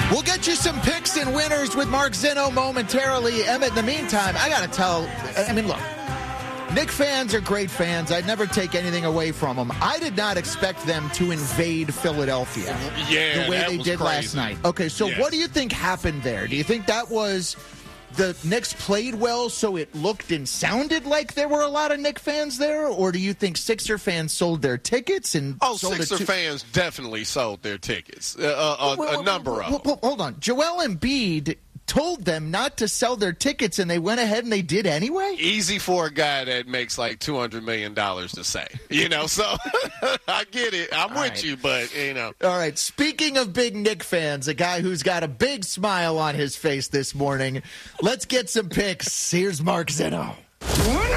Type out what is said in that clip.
We'll get you some picks and winners with Mark Zinno momentarily. Emmett, in the meantime, I got to look, Knick fans are great fans. I'd never take anything away from them. I did not expect them to invade Philadelphia the way they did last night. Okay, so what do you think happened there? Do you think that was the Knicks played well, so it looked and sounded like there were a lot of Knick fans there? Or do you think Sixer fans sold their tickets? Sixer fans definitely sold their tickets. A number of them. Hold on. Joel Embiid told them not to sell their tickets, and they went ahead and they did anyway? Easy for a guy that makes like $200 million to say. So I get it. I'm with you, but, All right, speaking of big Knick fans, a guy who's got a big smile on his face this morning, let's get some picks. Here's Mark Zinno.